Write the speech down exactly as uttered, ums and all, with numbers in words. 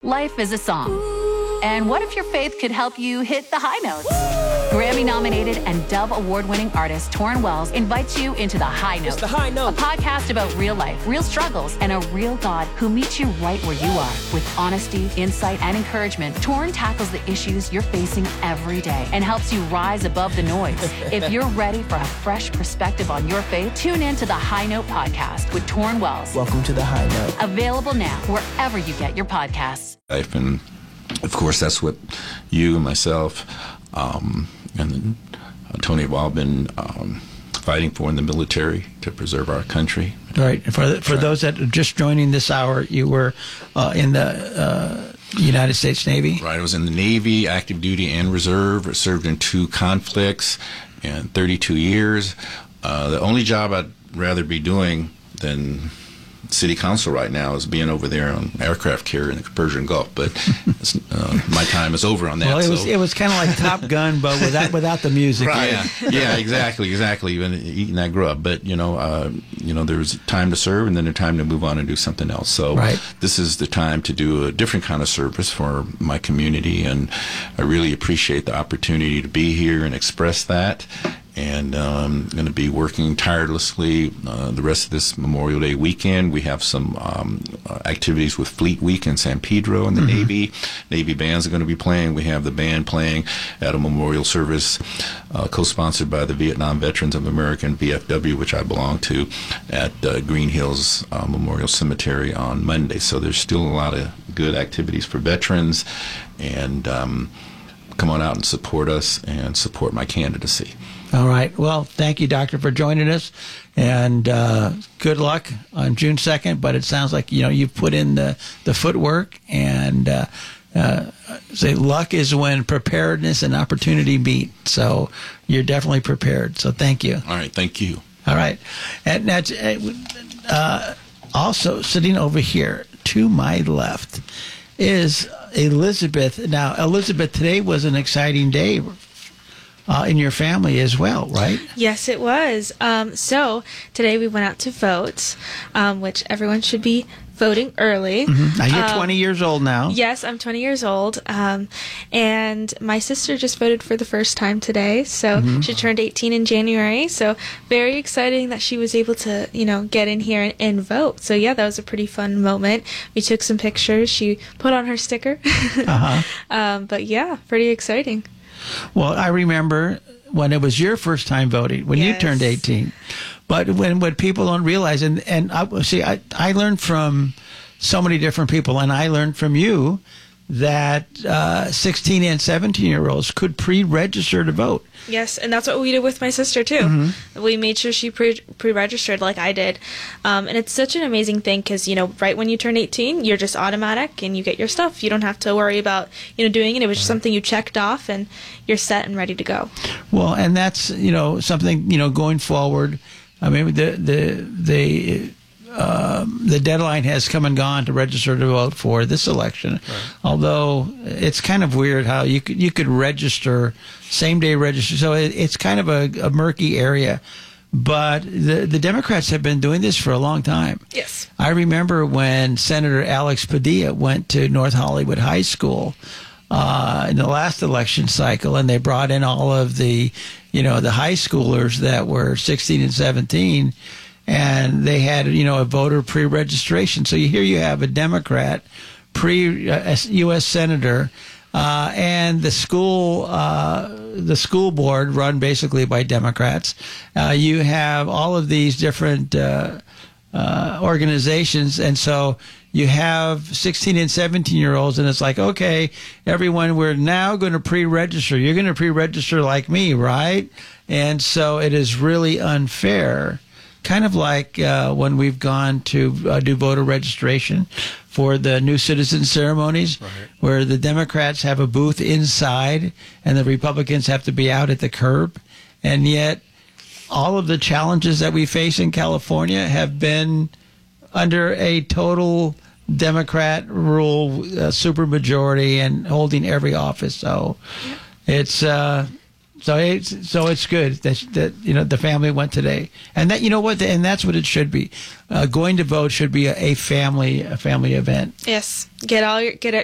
Life is a song. And what if your faith could help you hit the high notes? Grammy-nominated and Dove Award-winning artist Torrin Wells invites you into The High Note. It's The High Note. A podcast about real life, real struggles, and a real God who meets you right where you are. With honesty, insight, and encouragement, Torrin tackles the issues you're facing every day and helps you rise above the noise. If you're ready for a fresh perspective on your faith, tune in to The High Note podcast with Torrin Wells. Welcome to The High Note. Available now wherever you get your podcasts. Life, and of course, that's what you and myself um, and then, uh, Tony have all been um, fighting for in the military to preserve our country. Right. For for those that are just joining this hour, you were uh, in the uh, United States Navy. Right. I was in the Navy, active duty and reserve. I served in two conflicts in thirty-two years. Uh, the only job I'd rather be doing than city council right now is being over there on aircraft carrier in the Persian Gulf, but it's, uh, my time is over on that. Well, it was so. it was kind of like Top Gun, but without without the music. Right. Yeah, yeah, exactly, exactly. Even eating that grub, but you know, uh, you know, there's time to serve and then a time to move on and do something else. So right. This is the time to do a different kind of service for my community, and I really appreciate the opportunity to be here and express that. And um, I'm going to be working tirelessly uh, the rest of this Memorial Day weekend. We have some um, uh, activities with Fleet Week in San Pedro and the mm-hmm. Navy. Navy bands are going to be playing. We have the band playing at a memorial service uh, co-sponsored by the Vietnam Veterans of America and V F W, which I belong to, at uh, Green Hills uh, Memorial Cemetery on Monday. So there's still a lot of good activities for veterans. And um, come on out and support us and support my candidacy. All right. Well, thank you, Doctor, for joining us, and uh, good luck on June second. But it sounds like you know you've put in the, the footwork, and uh, uh, say luck is when preparedness and opportunity meet. So you're definitely prepared. So thank you. All right. Thank you. All right. And that's uh, also sitting over here to my left is Elizabeth. Now, Elizabeth, today was an exciting day. Uh, in your family as well, right? Yes, it was. Um, so today we went out to vote, um, which everyone should be voting early. Mm-hmm. Now you're um, twenty years old now. Yes, I'm twenty years old. Um, and my sister just voted for the first time today. So mm-hmm. she turned eighteen in January. So very exciting that she was able to, you know, get in here and, and vote. So yeah, that was a pretty fun moment. We took some pictures. She put on her sticker. uh-huh. um, but yeah, pretty exciting. Well, I remember when it was your first time voting, when yes. you turned eighteen. But when what people don't realize, and, and I, see, I, I learned from so many different people, and I learned from you that uh, sixteen and seventeen-year-olds could pre-register to vote. Yes, and that's what we did with my sister, too. Mm-hmm. We made sure she pre- pre-registered like I did. Um, and it's such an amazing thing because, you know, right when you turn eighteen, you're just automatic and you get your stuff. You don't have to worry about, you know, doing it. It was just something you checked off and you're set and ready to go. Well, and that's, you know, something, you know, going forward. I mean, the, the, the, Um, the deadline has come and gone to register to vote for this election. Right. Although it's kind of weird how you could you could register same day register, so it, it's kind of a, a murky area. But the the Democrats have been doing this for a long time. Yes, I remember when Senator Alex Padilla went to North Hollywood High School uh, in the last election cycle, and they brought in all of the you know the high schoolers that were sixteen and seventeen. And they had, you know, a voter pre-registration. So here you have a Democrat, pre uh, U S senator, uh, and the school, uh, the school board run basically by Democrats. Uh, you have all of these different uh, uh, organizations, and so you have sixteen and seventeen year olds, and it's like, okay, everyone, we're now going to pre-register. You're going to pre-register like me, right? And so it is really unfair. Kind of like uh, when we've gone to uh, do voter registration for the new citizen ceremonies, right, where the Democrats have a booth inside and the Republicans have to be out at the curb. And yet all of the challenges that we face in California have been under a total Democrat rule, uh, supermajority, and holding every office. So yeah. it's... Uh, So it's so it's good that that you know the family went today, and that you know what, and that's what it should be. Uh, going to vote should be a, a family a family event. Yes, get all your get